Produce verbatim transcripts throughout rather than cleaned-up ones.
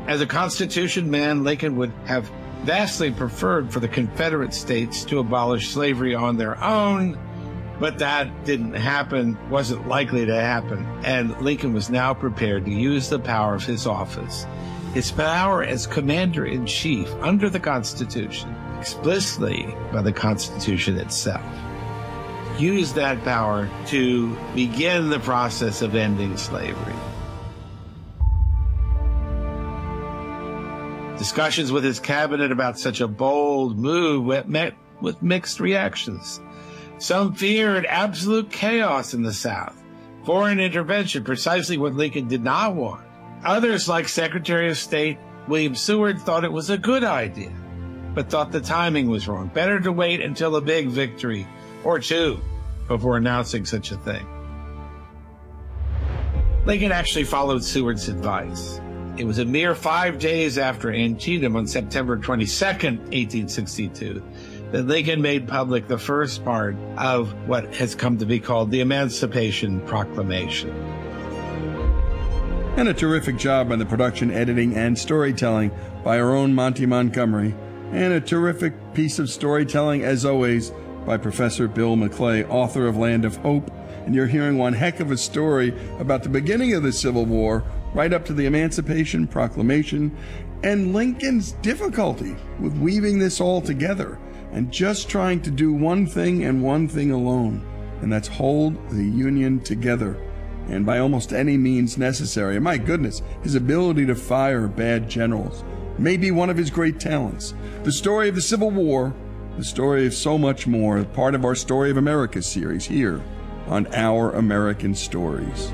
As a Constitution man, Lincoln would have vastly preferred for the Confederate states to abolish slavery on their own, but that didn't happen, wasn't likely to happen, and Lincoln was now prepared to use the power of his office, his power as commander-in-chief under the Constitution, explicitly by the Constitution itself. Use that power to begin the process of ending slavery. Discussions with his cabinet about such a bold move met with mixed reactions. Some feared absolute chaos in the South, foreign intervention, precisely what Lincoln did not want. Others, like Secretary of State William Seward, thought it was a good idea, but thought the timing was wrong. Better to wait until a big victory or two before announcing such a thing. Lincoln actually followed Seward's advice. It was a mere five days after Antietam on September twenty-second, eighteen sixty-two, that Lincoln made public the first part of what has come to be called the Emancipation Proclamation. And a terrific job on the production, editing, and storytelling by our own Monty Montgomery. And a terrific piece of storytelling, as always, by Professor Bill McClay, author of Land of Hope. And you're hearing one heck of a story about the beginning of the Civil War, right up to the Emancipation Proclamation, and Lincoln's difficulty with weaving this all together and just trying to do one thing and one thing alone, and that's hold the Union together, and by almost any means necessary. And my goodness, his ability to fire bad generals may be one of his great talents. The story of the Civil War, the story of so much more, part of our Story of America series here on Our American Stories.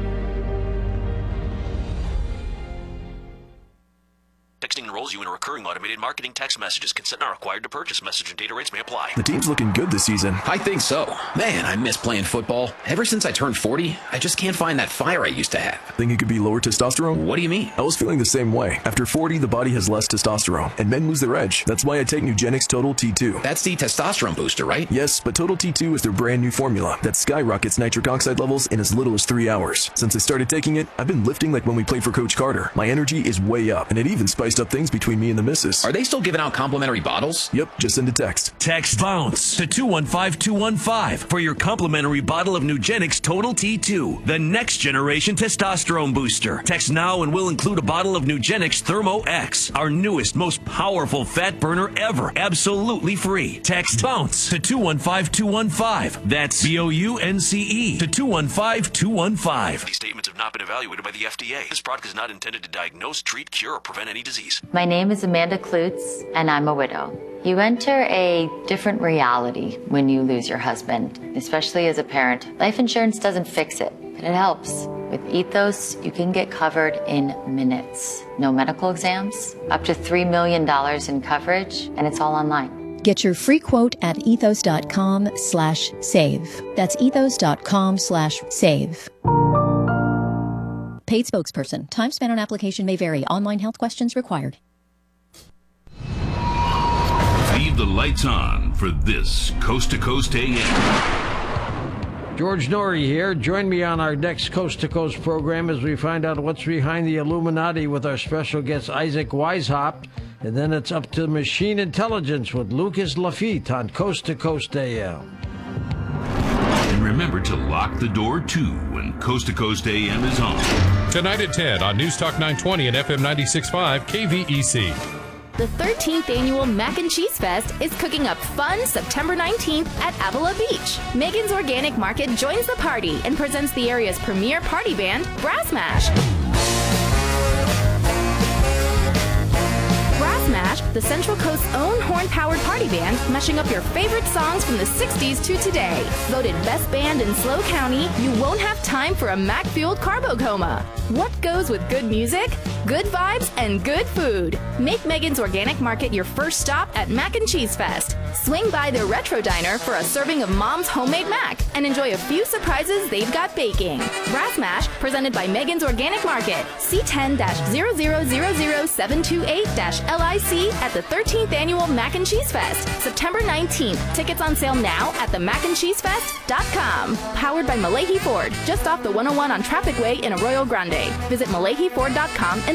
Texting enrolls you in a recurring automated marketing text messages. Consent not required to purchase. Message and data rates may apply. The team's looking good this season. I think so. Man, I miss playing football. Ever since I turned forty, I just can't find that fire I used to have. Think it could be lower testosterone? What do you mean? I was feeling the same way. After forty, the body has less testosterone, and men lose their edge. That's why I take Nugenix Total T two. That's the testosterone booster, right? Yes, but Total T two is their brand new formula that skyrockets nitric oxide levels in as little as three hours. Since I started taking it, I've been lifting like when we played for Coach Carter. My energy is way up, and it even spiced up things between me and the missus. Are they still giving out complimentary bottles? Yep, just send a text. Text BOUNCE to two one five two one five for your complimentary bottle of Nugenix Total T two, the next generation testosterone booster. Text now and we'll include a bottle of Nugenix Thermo X, our newest, most powerful fat burner ever, absolutely free. Text BOUNCE to two one five two one five. That's B O U N C E to two one five two one five. These statements have not been evaluated by the F D A. This product is not intended to diagnose, treat, cure, or prevent any disease. My name is Amanda Klutz, and I'm a widow. You enter a different reality when you lose your husband, especially as a parent. Life insurance doesn't fix it, but it helps. With Ethos, you can get covered in minutes. No medical exams, up to three million dollars in coverage, and it's all online. Get your free quote at ethos.com slash save. That's ethos.com slash save. Paid spokesperson. Time spent on application may vary. Online health questions required. Leave the lights on for this Coast to Coast A M. George Norrie here. Join me on our next Coast to Coast program as we find out what's behind the Illuminati with our special guest Isaac Weishaupt. And then it's up to machine intelligence with Lucas Lafitte on Coast to Coast A M. And remember to lock the door too when Coast to Coast A M is on. Tonight at ten on News Talk nine twenty and F M ninety-six point five K V E C. The thirteenth Annual Mac and Cheese Fest is cooking up fun September nineteenth at Avila Beach. Megan's Organic Market joins the party and presents the area's premier party band, Brass Mash. Brass Mash, the Central Coast's own horn-powered party band, mashing up your favorite songs from the sixties to today. Voted best band in SLO County, you won't have time for a Mac-fueled carbo coma. What goes with good music, good vibes, and good food? Make Megan's Organic Market your first stop at Mac and Cheese Fest. Swing by their Retro Diner for a serving of Mom's homemade mac and enjoy a few surprises they've got baking. Brass Mash, presented by Megan's Organic Market. C ten zero zero zero zero seven two eight L I C at the thirteenth Annual Mac and Cheese Fest, September nineteenth. Tickets on sale now at the mac and cheese fest dot com. Powered by Malahi Ford, just off the one oh one on Traffic Way in Arroyo Grande. Visit malahi ford dot com and save.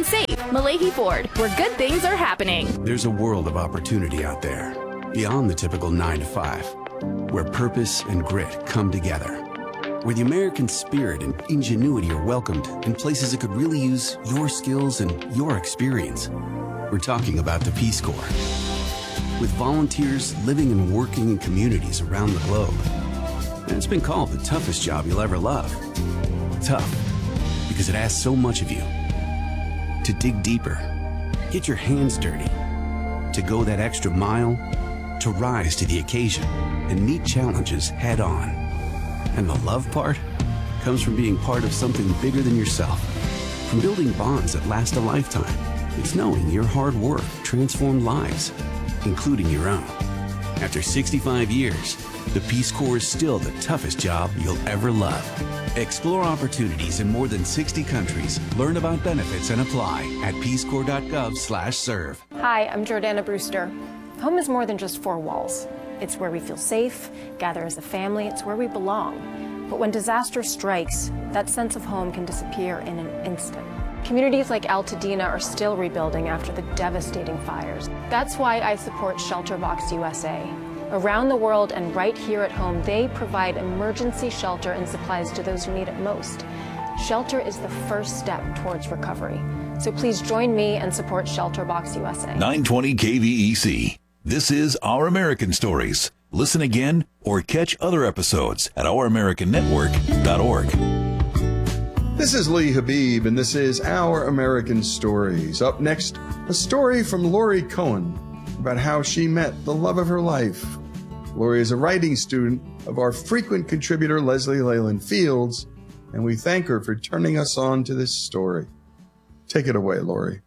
Malahi Ford, where good things are happening. There's a world of opportunity out there, beyond the typical nine to five, where purpose and grit come together, where the American spirit and ingenuity are welcomed in places that could really use your skills and your experience. We're talking about the Peace Corps, with volunteers living and working in communities around the globe. And it's been called the toughest job you'll ever love. Tough, because it asks so much of you. To dig deeper, get your hands dirty, to go that extra mile, to rise to the occasion and meet challenges head on. And the love part comes from being part of something bigger than yourself, from building bonds that last a lifetime. It's knowing your hard work transformed lives, including your own. After sixty-five years, the Peace Corps is still the toughest job you'll ever love. Explore opportunities in more than sixty countries. Learn about benefits and apply at peacecorps.gov slash serve. Hi, I'm Jordana Brewster. Home is more than just four walls. It's where we feel safe, gather as a family. It's where we belong. But when disaster strikes, that sense of home can disappear in an instant. Communities like Altadena are still rebuilding after the devastating fires. That's why I support ShelterBox U S A. Around the world and right here at home, they provide emergency shelter and supplies to those who need it most. Shelter is the first step towards recovery. So please join me and support ShelterBox U S A. nine twenty K V E C. This is Our American Stories. Listen again or catch other episodes at our american network dot org. This is Lee Habib, and this is Our American Stories. Up next, a story from Lori Cohen about how she met the love of her life. Lori is a writing student of our frequent contributor Leslie Leyland Fields, and we thank her for turning us on to this story. Take it away, Lori.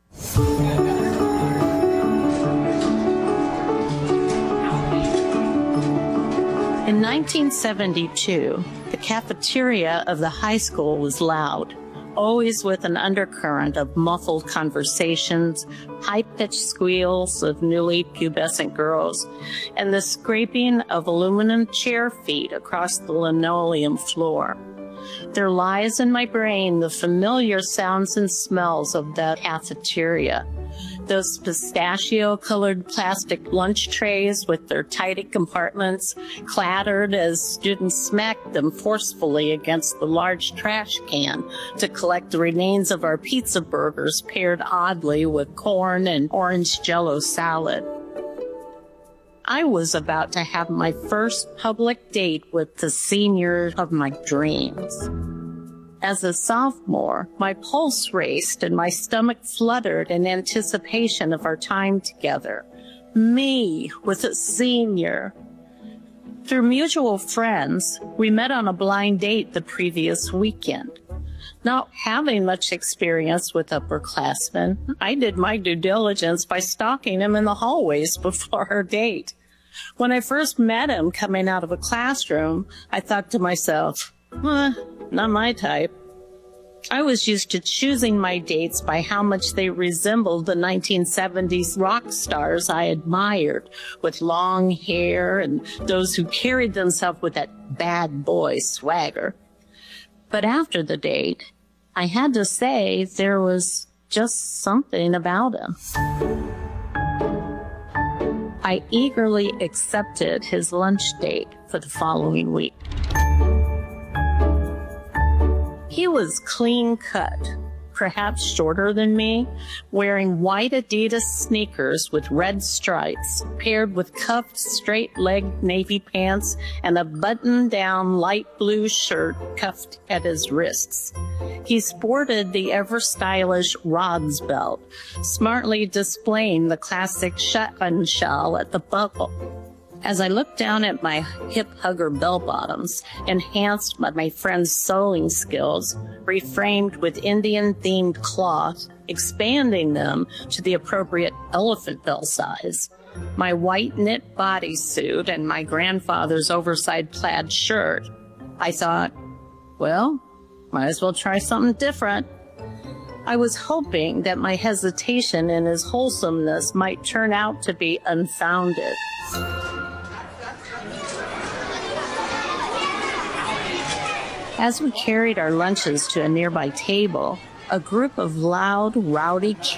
In nineteen seventy-two, the cafeteria of the high school was loud, always with an undercurrent of muffled conversations, high-pitched squeals of newly pubescent girls, and the scraping of aluminum chair feet across the linoleum floor. There lies in my brain the familiar sounds and smells of that cafeteria. Those pistachio-colored plastic lunch trays with their tidy compartments clattered as students smacked them forcefully against the large trash can to collect the remains of our pizza burgers paired oddly with corn and orange Jell-O salad. I was about to have my first public date with the senior of my dreams. As a sophomore, my pulse raced and my stomach fluttered in anticipation of our time together. Me with a senior. Through mutual friends, we met on a blind date the previous weekend. Not having much experience with upperclassmen, I did my due diligence by stalking him in the hallways before our date. When I first met him coming out of a classroom, I thought to myself, eh, not my type. I was used to choosing my dates by how much they resembled the nineteen seventies rock stars I admired, with long hair and those who carried themselves with that bad boy swagger. But after the date, I had to say there was just something about him. I eagerly accepted his lunch date for the following week. He was clean-cut, perhaps shorter than me, wearing white Adidas sneakers with red stripes, paired with cuffed straight-legged navy pants and a button-down light blue shirt cuffed at his wrists. He sported the ever-stylish Rods belt, smartly displaying the classic shotgun shell at the buckle. As I looked down at my hip-hugger bell-bottoms, enhanced by my friend's sewing skills, reframed with Indian-themed cloth, expanding them to the appropriate elephant bell size, my white knit bodysuit and my grandfather's oversized plaid shirt, I thought, well, might as well try something different. I was hoping that my hesitation in his wholesomeness might turn out to be unfounded. As we carried our lunches to a nearby table, a group of loud, rowdy kids